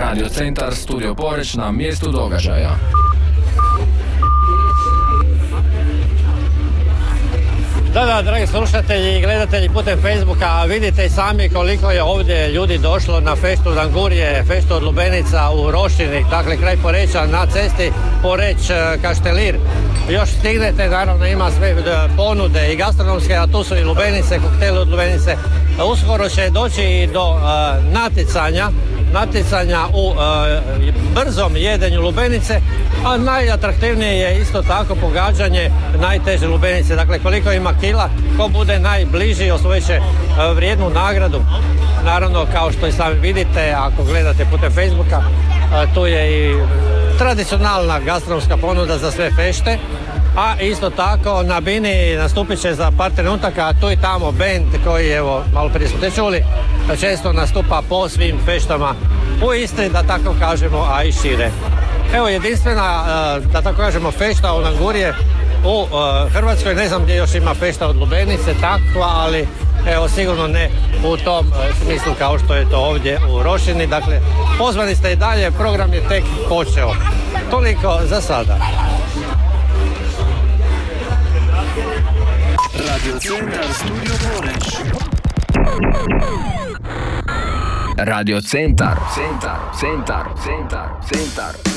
Radio Centar Studio Poreć na mjestu događaja. Da, dragi slušatelji i gledatelji putem Facebooka, vidite i sami koliko je ovdje ljudi došlo na feštu od Angurije, feštu od Lubenica u Rošini, dakle kraj Poreča, na cesti Poreć-Kaštelir. Još stignete, naravno ima sve ponude i gastronomske, a tu su i lubenice, kokteli od lubenice. Uskoro će doći i do natjecanja u brzom jedenju lubenice, a najatraktivnije je isto tako pogađanje najteže lubenice. Dakle, koliko ima kila, ko bude najbliži osvojit će vrijednu nagradu. Naravno, kao što i sami vidite, ako gledate putem Facebooka, tu je i tradicionalna gastronomska ponuda za sve fešte, a isto tako na bini nastupit će za par trenutaka, a tu i tamo band koji, evo, malo prije smo te čuli, često nastupa po svim feštama u Istri, da tako kažemo, a i šire. Evo, jedinstvena, da tako kažemo, fešta od Angurije u Hrvatskoj, ne znam gdje još ima fešta od Lubenice, takva, ali evo, sigurno ne u tom smislu kao što je to ovdje u Rošini. Dakle, pozvani ste i dalje, program je tek počeo. Toliko za sada. Radio Centar Studio Poreć. Radio Centar.